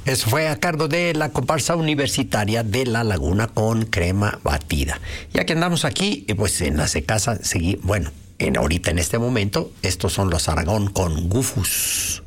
Eso fue a cargo de la comparsa universitaria de La Laguna con crema batida. Ya que andamos aquí, pues en la Secasa, ahorita en este momento, estos son los Aragón con Gufus.